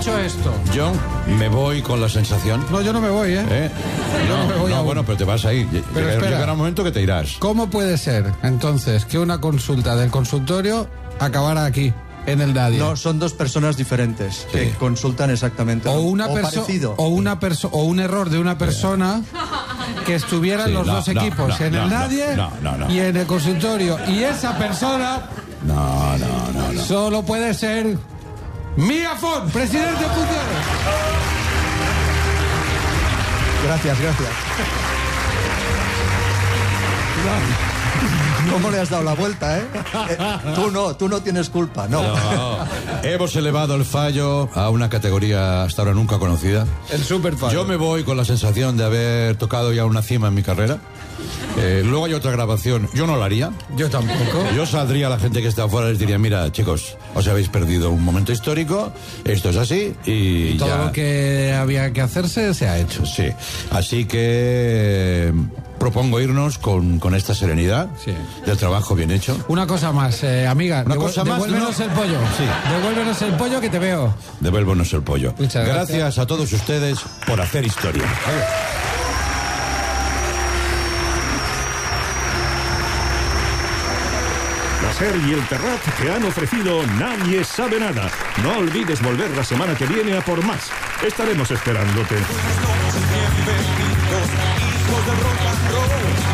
dicho esto. Yo me voy con la sensación. No, yo no me voy, ¿eh? Yo no me voy aún. Bueno, pero te vas a ir. Pero espera. Llegará un momento que te irás. ¿Cómo puede ser, entonces, que una consulta del consultorio acabara aquí, en el Nadie? No, son dos personas diferentes que consultan exactamente. O una parecido. o un error de una persona que estuviera en los dos equipos, en el Nadie y en el consultorio. Y esa persona No. solo puede ser Mía Font, presidente en funciones. Gracias. ¿Cómo le has dado la vuelta, eh? Tú no tienes culpa, no. Hemos elevado el fallo a una categoría hasta ahora nunca conocida. El super fallo. Yo me voy con la sensación de haber tocado ya una cima en mi carrera. Luego hay otra grabación. Yo no la haría. Yo tampoco. Yo saldría a la gente que está afuera y les diría, mira, chicos, os habéis perdido un momento histórico, esto es así y todo ya. lo que había que hacerse se ha hecho. Sí, así que propongo irnos con esta serenidad del trabajo bien hecho. Una cosa más, amiga. Una cosa más, devuélvenos ¿no? el pollo. Sí. Devuélvenos el pollo que te veo. Devuélvenos el pollo. Muchas gracias a todos ustedes por hacer historia. La SER y el Terrat te han ofrecido Nadie sabe nada. No olvides volver la semana que viene a por más. Estaremos esperándote.